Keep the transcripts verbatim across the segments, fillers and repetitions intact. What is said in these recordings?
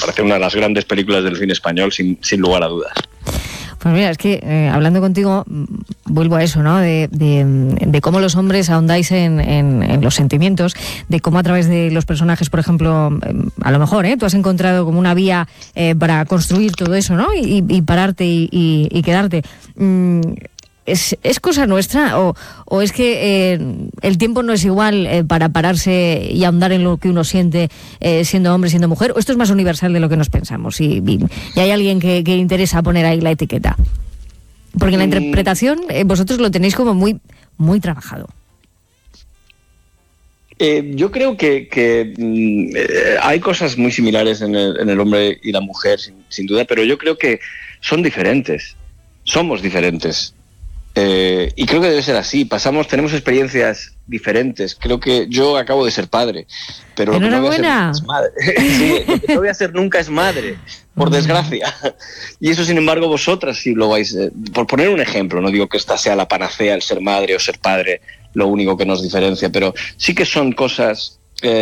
parece una de las grandes películas del cine español, sin, sin lugar a dudas. Pues mira, es que eh, hablando contigo, vuelvo a eso, ¿no? De, de, de cómo los hombres ahondáis en, en, en los sentimientos, de cómo a través de los personajes, por ejemplo, eh, a lo mejor, ¿eh? Tú has encontrado como una vía eh, para construir todo eso, ¿no? Y, y pararte y, y, y quedarte. Mm, ¿Es, ¿Es cosa nuestra o, o es que eh, el tiempo no es igual eh, para pararse y ahondar en lo que uno siente eh, siendo hombre, siendo mujer? ¿O esto es más universal de lo que nos pensamos? Y, y, y hay alguien que, que interesa poner ahí la etiqueta. Porque en la interpretación eh, vosotros lo tenéis como muy, muy trabajado. Eh, yo creo que, que eh, hay cosas muy similares en el, en el hombre y la mujer, sin, sin duda, pero yo creo que son diferentes. Somos diferentes. Eh, y creo que debe ser así. Pasamos, tenemos experiencias diferentes. Creo que yo acabo de ser padre, pero lo que no voy a ser nunca es madre. Sí, lo que no voy a ser nunca es madre, por desgracia. Y eso, sin embargo, vosotras sí lo vais. Eh, por poner un ejemplo, no digo que esta sea la panacea, el ser madre o ser padre, lo único que nos diferencia, pero sí que son cosas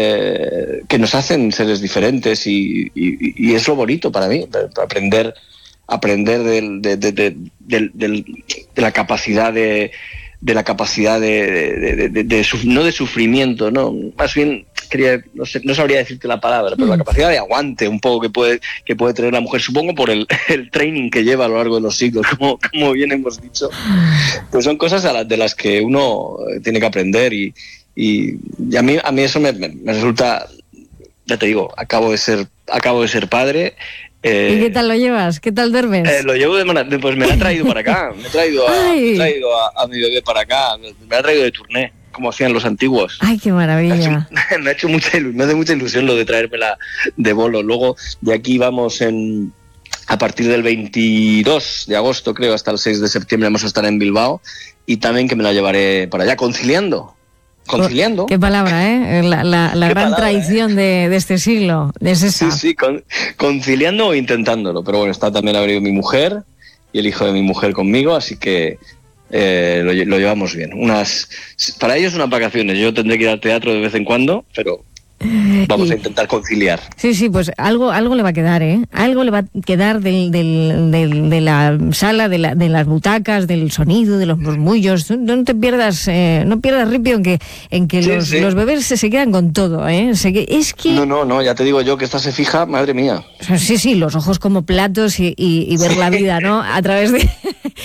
eh, que nos hacen seres diferentes y, y, y es lo bonito para mí, para aprender. aprender del, de, de, de, de, de, de la capacidad de, de la capacidad de, de, de, de, de no de sufrimiento, no, más bien quería, no sé, no sabría decirte la palabra, pero la capacidad de aguante un poco que puede que puede tener la mujer, supongo por el, el training que lleva a lo largo de los siglos, como, como bien hemos dicho, pues son cosas a las, de las que uno tiene que aprender y, y, y a mí a mí eso me, me, me resulta, ya te digo, acabo de ser acabo de ser padre. Eh, ¿Y qué tal lo llevas? ¿Qué tal duermes? Eh, lo llevo de manera, pues me la ha traído para acá, me he traído, a, me he traído a, a mi bebé para acá, me, me la ha traído de turné, como hacían los antiguos. ¡Ay, qué maravilla! Me ha hecho, me ha hecho mucha ilusión, me hace mucha ilusión lo de traérmela de bolo. Luego de aquí vamos en a partir del veintidós de agosto, creo, hasta el seis de septiembre vamos a estar en Bilbao y también que me la llevaré para allá, conciliando. Conciliando. Qué palabra, ¿eh? La, la, la gran palabra, tradición ¿eh? de, de este siglo. Es esa. Sí, sí, con, conciliando o intentándolo. Pero bueno, está también abrido mi mujer y el hijo de mi mujer conmigo, así que eh, lo, lo llevamos bien. Unas, para ellos unas vacaciones. Yo tendré que ir al teatro de vez en cuando, pero vamos y, a intentar conciliar. Sí, sí, pues algo algo le va a quedar, ¿eh? Algo le va a quedar del, del, del, de la sala, de, la, de las butacas, del sonido, de los murmullos. No, no te pierdas, eh, no pierdas ripio en que, en que sí, los, sí. los bebés se, se quedan con todo, ¿eh? Se, es que... No, no, no, ya te digo yo que esta se fija, madre mía. Sí, sí, los ojos como platos y, y, y ver sí. la vida, ¿no? A través de,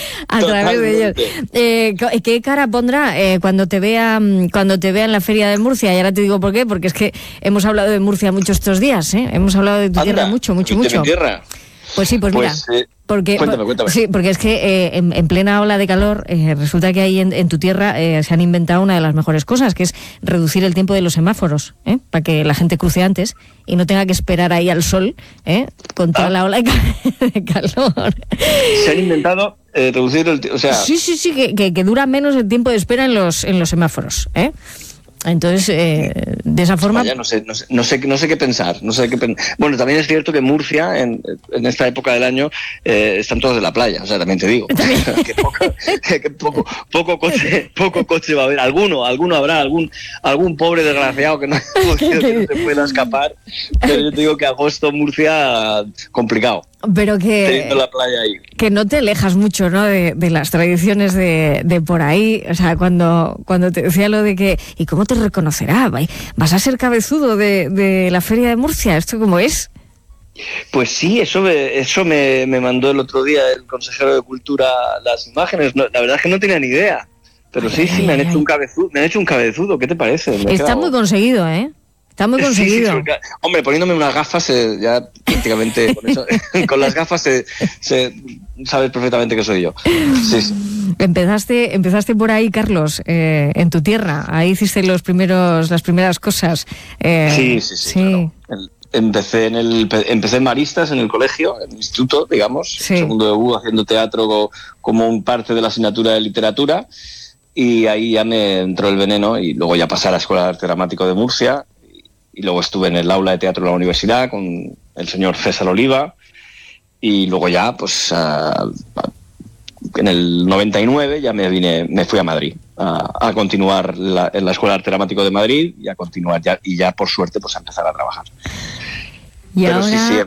a través de ellos. Eh, ¿Qué cara pondrá eh, cuando te vea cuando te vea en la Feria de Murcia? Y ahora te digo por qué, porque es que hemos hablado de Murcia mucho estos días, ¿eh? Hemos hablado de tu Anda, tierra mucho, mucho, mucho. ¿De mi tierra? Pues sí, pues, pues mira, eh, porque, cuéntame, cuéntame. Sí, porque es que eh, en, en plena ola de calor eh, resulta que ahí en, en tu tierra eh, se han inventado una de las mejores cosas, que es reducir el tiempo de los semáforos, ¿eh? Para que la gente cruce antes y no tenga que esperar ahí al sol, ¿eh? Con toda ah. la ola de, cal- de calor. Se han inventado eh, reducir el tiempo, o sea... Sí, sí, sí, que, que, que dura menos el tiempo de espera en los, en los semáforos, ¿eh? Entonces, eh, de esa forma... Vaya, no sé, no sé, no sé, no sé qué pensar. No sé qué pen... Bueno, también es cierto que Murcia, en, en esta época del año, eh, están todos de la playa. O sea, también te digo. que poco, que poco, poco, coche, poco coche va a haber. Alguno, alguno habrá, algún, algún pobre desgraciado que no, que no se pueda escapar. Pero yo te digo que agosto, Murcia, complicado. Pero que, la playa ahí. que no te alejas mucho, ¿no? De, de las tradiciones de, de por ahí. O sea, cuando, cuando te decía lo de que... ¿Y cómo te reconocerá? ¿Vas a ser cabezudo de, de la Feria de Murcia? ¿Esto cómo es? Pues sí, eso me, eso me, me mandó el otro día el consejero de Cultura las imágenes. No, la verdad es que no tenía ni idea. Pero ay, sí, sí, ay, me han ay. hecho un cabezudo. Me han hecho un cabezudo. ¿Qué te parece? Me Está quedado... muy conseguido, ¿eh? Está muy conseguido. Sí, sí, sí, hombre, poniéndome unas gafas, eh, ya prácticamente con, eso, con las gafas se, se sabes perfectamente que soy yo. Sí, sí. Empezaste, empezaste por ahí, Carlos, eh, en tu tierra. Ahí hiciste los primeros, las primeras cosas. Eh, sí, sí, sí. sí. Claro. El, empecé en el, empecé en Maristas, en el colegio, en el instituto, digamos, sí. segundo de U, haciendo teatro como un parte de la asignatura de literatura. Y ahí ya me entró el veneno y luego ya pasé a la Escuela de Arte Dramático de Murcia. Y luego estuve en el aula de teatro de la universidad con el señor César Oliva. Y luego ya, pues, uh, en el noventa y nueve ya me vine, me fui a Madrid a, a continuar la, en la Escuela de Arte Dramático de Madrid y a continuar ya, y ya por suerte, pues a empezar a trabajar. Y Pero ahora, sí, sí,